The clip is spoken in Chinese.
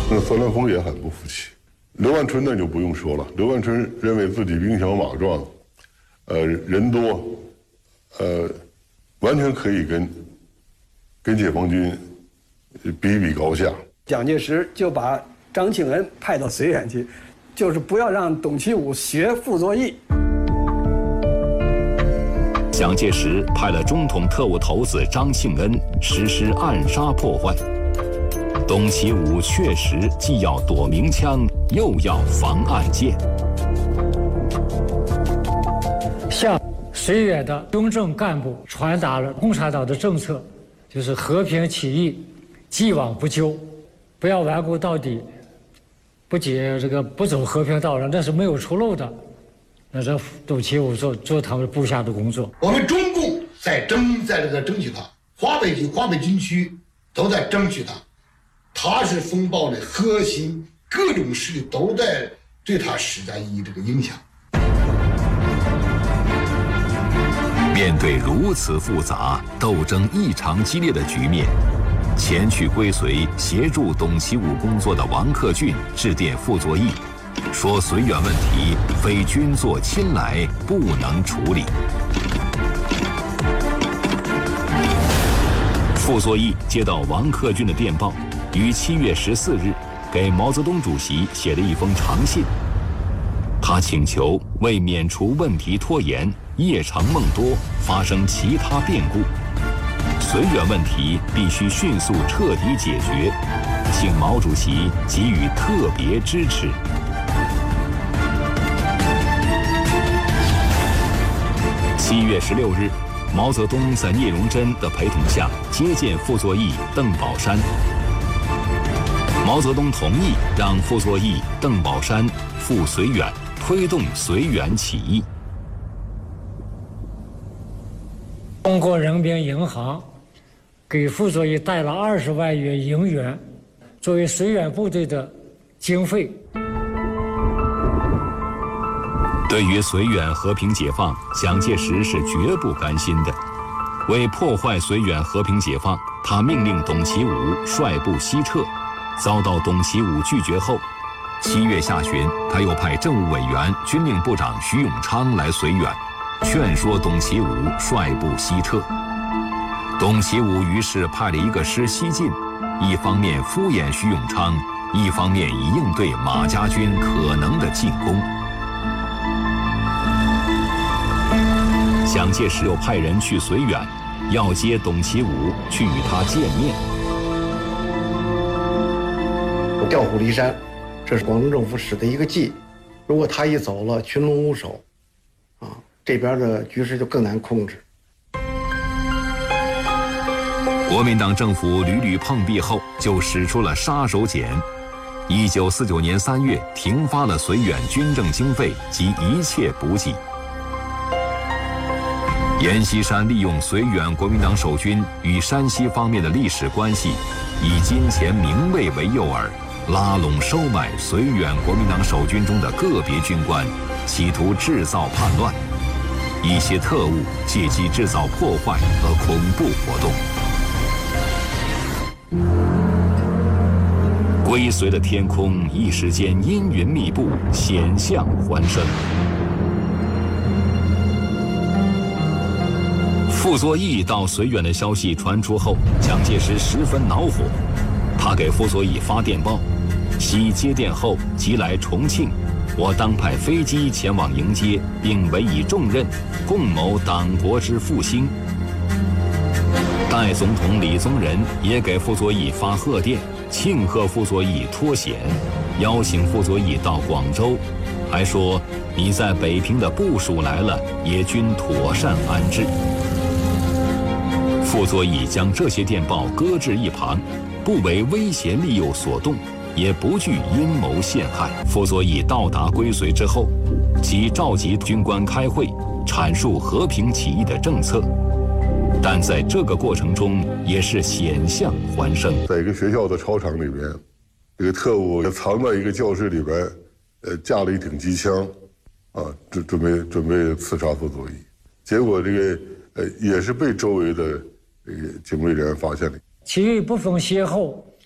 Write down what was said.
那孙兰峰也很不服气。刘万春那就不用说了，刘万春认为自己兵强马壮，人多，完全可以跟解放军比一比高下。 蒋介石就把张庆恩派到绥远去，就是不要让董其武学傅作义。 蒋介石派了中统特务头子张庆恩实施暗杀破坏。董其武确实既要躲明枪，又要防暗箭。 向绥远的中正干部传达了共产党的政策，就是和平起义，既往不咎，不要顽固到底，不走和平道路，那是没有出路的。那是董其武做他们部下的工作。 我们中共在争取他，华北军区都在争取他。他是风暴的核心，各种势力都在对他施加这个影响。 面对如此复杂、斗争异常激烈的局面，前去归绥协助董其武工作的王克俊致电傅作义，说绥远问题非军座亲来不能处理。傅作义接到王克俊的电报，于7月14日给毛泽东主席写了一封长信。他请求为免除问题拖延、夜长梦多发生其他变故，绥远问题必须迅速彻底解决，请毛主席给予特别支持。7月16日，毛泽东在聂荣臻的陪同下接见傅作义、邓宝山。毛泽东同意让傅作义、邓宝山赴绥远，推动绥远起义。 中国人民银行给傅作义贷了20万元银元，作为绥远部队的经费。 对于绥远和平解放，蒋介石是绝不甘心的。为破坏绥远和平解放，他命令董其武率部西撤，遭到董其武拒绝后，7月下旬，他又派政务委员、军令部长徐永昌来绥远，劝说董其武率部西撤。董其武于是派了一个师西进，一方面敷衍徐永昌，一方面以应对马家军可能的进攻。蒋介石又派人去绥远，要接董其武去与他见面。 调虎离山，这是广东政府使的一个计。如果他一走了，群龙无首，这边的局势就更难控制。 国民党政府屡屡碰壁后，就使出了杀手锏。1949年3月，停发了绥远军政经费及一切补给。阎锡山利用绥远国民党守军与山西方面的历史关系，以金钱名位为诱饵，拉拢收买绥远国民党守军中的个别军官，企图制造叛乱。一些特务借机制造破坏和恐怖活动。归绥的天空一时间阴云密布，险象环生。傅作义到绥远的消息传出后，蒋介石十分恼火，他给傅作义发电报，悉接电后即来重庆，我当派飞机前往迎接，并委以重任，共谋党国之复兴。代总统李宗仁也给傅作义发贺电，庆贺傅作义脱险，邀请傅作义到广州，还说你在北平的部署来了，也均妥善安置。傅作义将这些电报搁置一旁，不为威胁利诱所动，也不惧阴谋陷害。傅作义到达归绥之后，即召集军官开会，阐述和平起义的政策。但在这个过程中，也是险象环生。 在一个学校的操场里边，这个特务藏在一个教室里边，架了一挺机枪，准备刺杀傅作义。结果这个也是被周围的这个警卫人员发现了。 起义不分先后，